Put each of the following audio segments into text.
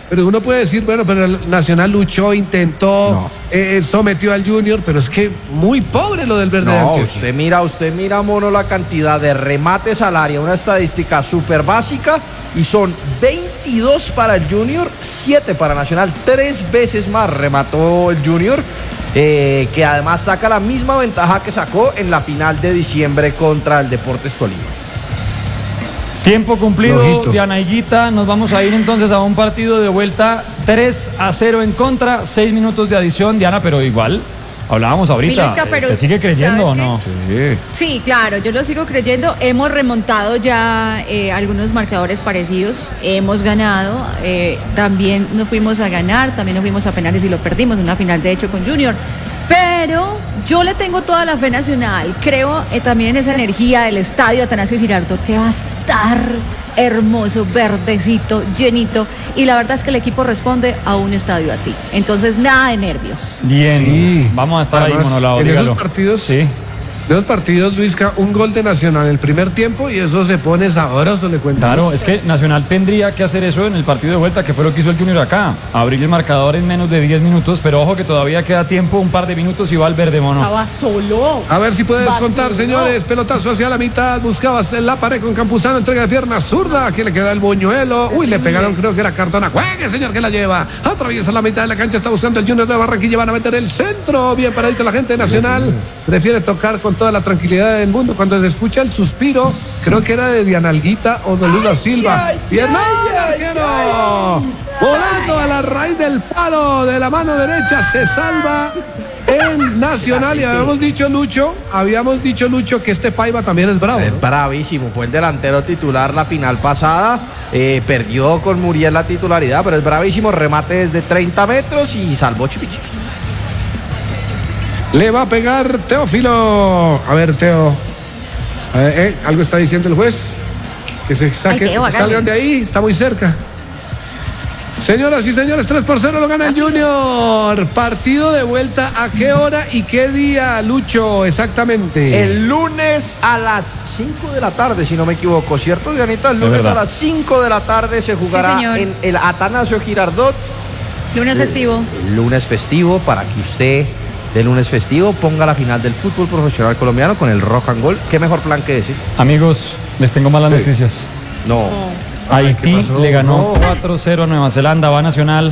Pero uno puede decir, bueno, pero el Nacional luchó, intentó, sometió al Junior, pero es que muy pobre lo del Verde Antioquia. Usted mira, Mono, la cantidad de remates al área, una estadística súper básica, y son 22 para el Junior, 7 para Nacional, 3 veces más remató el Junior, que además saca la misma ventaja que sacó en la final de diciembre contra el Deportes Tolima. Tiempo cumplido, Diana Higuita. Nos vamos a ir entonces a un partido de vuelta 3-0 en contra, 6 minutos de adición, Diana, pero igual hablábamos ahorita. Miluska, pero ¿te sigue creyendo o no? Sí, claro, yo lo sigo creyendo. Hemos remontado ya algunos marcadores parecidos. Hemos ganado. También nos fuimos a ganar, también nos fuimos a penales y lo perdimos. Una final, de hecho, con Junior. Pero yo le tengo toda la fe Nacional. Creo también en esa energía del estadio Atanasio Girardot, que va a estar hermoso, verdecito, llenito. Y la verdad es que el equipo responde a un estadio así. Entonces, nada de nervios. Bien, sí. Vamos a estar además, ahí, Monolao. En esos partidos, Luisca, un gol de Nacional en el primer tiempo y eso se pone sabroso, le cuento. Claro, es que Nacional tendría que hacer eso en el partido de vuelta, que fue lo que hizo el Junior acá. Abrir el marcador en menos de 10 minutos, pero ojo que todavía queda tiempo, un par de minutos y va el Verde, Mono. Estaba solo. A ver si puedes contar, señores. Pelotazo hacia la mitad, buscabas en la pared con Campuzano, entrega de pierna zurda. Aquí le queda el buñuelo. Uy, le pegaron, creo que era Cartona. Juegue, señor, que la lleva. Atraviesa la mitad de la cancha, está buscando el Junior de Barranquilla. Van a meter el centro. Bien paradito la gente de Nacional. Prefiere tocar con toda la tranquilidad del mundo cuando se escucha el suspiro, creo que era de Diana Alguita o de Lula Silva. Bien, arquero, volando a la raíz del palo de la mano derecha, se salva el Nacional. Y habíamos dicho, Lucho, que este Paiva también es bravo, ¿no? Es bravísimo, fue el delantero titular la final pasada, perdió con Muriel la titularidad, pero es bravísimo, remate desde 30 metros y salvó Chipichi. Le va a pegar Teófilo. A ver, Teo. Algo está diciendo el juez. Que se saque, salgan de ahí. Está muy cerca. Señoras y señores, 3-0 lo gana el Junior. Partido de vuelta. ¿A qué hora y qué día, Lucho? Exactamente. El lunes a las 5 de la tarde, si no me equivoco, ¿cierto, Dianita? El lunes a las 5 de la tarde se jugará en el Atanasio Girardot. Lunes festivo. Lunes festivo, para que usted de lunes festivo ponga la final del fútbol profesional colombiano con el Rock and Roll. ¿Qué mejor plan que decir? Amigos, les tengo malas noticias. No. Haití le ganó 4-0 a Nueva Zelanda, va Nacional.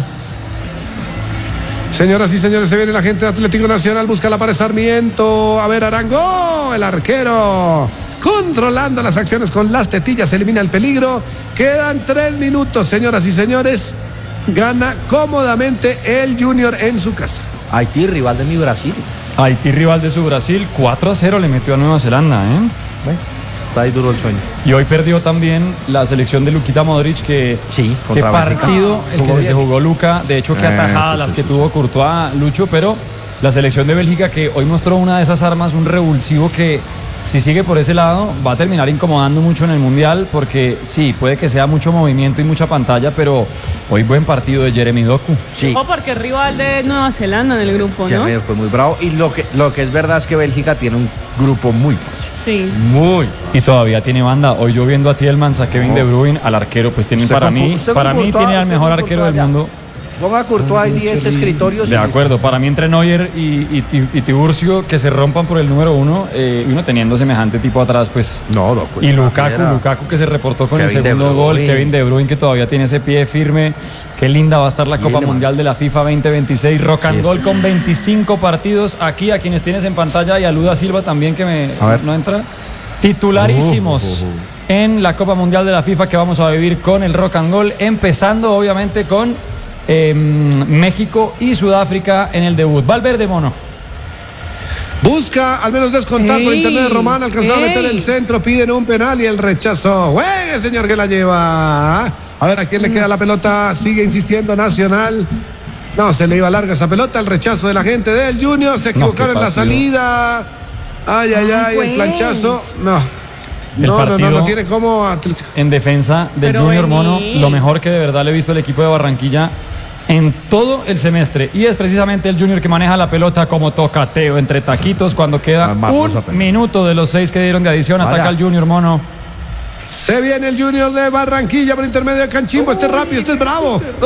Señoras y señores, se viene la gente de Atlético Nacional, busca la pared Sarmiento. A ver, Arango, el arquero, controlando las acciones con las tetillas, elimina el peligro. Quedan 3 minutos, señoras y señores. Gana cómodamente el Junior en su casa. Haití, rival de mi Brasil. Haití, rival de su Brasil, 4-0 le metió a Nueva Zelanda, Bueno, está ahí duro el sueño. Y hoy perdió también la selección de Luquita Modric, que qué partido el que se jugó Luca. De hecho, qué atajadas las que tuvo Courtois, Lucho, pero la selección de Bélgica, que hoy mostró una de esas armas, un revulsivo que, si sigue por ese lado, va a terminar incomodando mucho en el Mundial, porque sí, puede que sea mucho movimiento y mucha pantalla, pero hoy buen partido de Jeremy Doku. Sí. Porque es rival de Nueva Zelanda en el grupo, ¿no? Fue muy bravo. Y lo que es verdad es que Bélgica tiene un grupo muy fácil. Sí. Muy. Y todavía tiene banda. Hoy yo viendo a Tielemans, a Kevin De Bruyne, al arquero, pues tienen para mí tiene al mejor arquero del mundo. Ponga a Courtois y 10 escritorios. De acuerdo, para mí entre Neuer y Tiburcio, que se rompan por el número 1, y uno teniendo semejante tipo atrás, pues. No, y Lukaku que se reportó con Kevin el segundo gol, Kevin De Bruyne, que todavía tiene ese pie firme. Qué linda va a estar la Copa Mundial de la FIFA 2026. Rock and Roll con 25 partidos. Aquí a quienes tienes en pantalla y a Luda Silva también, que no entra. Titularísimos en la Copa Mundial de la FIFA que vamos a vivir con el Rock and Roll, empezando obviamente con México y Sudáfrica en el debut. Valverde, Mono. Busca al menos descontar por internet de Román, alcanzó a meter el centro, piden un penal y el rechazo. ¡Juegue, señor, que la lleva! A ver a quién le queda la pelota, sigue insistiendo Nacional. No, se le iba larga esa pelota, el rechazo de la gente del Junior, se equivocaron en la salida. Ay, el planchazo, no tiene cómo. En defensa del Junior, Mono, lo mejor que de verdad le he visto al equipo de Barranquilla en todo el semestre, y es precisamente el Junior que maneja la pelota como tocateo entre taquitos cuando queda un minuto de los 6 que dieron de adición. Ataca el Junior, Mono. Se viene el Junior de Barranquilla por intermedio de Canchimbo. Este es rápido, este es bravo.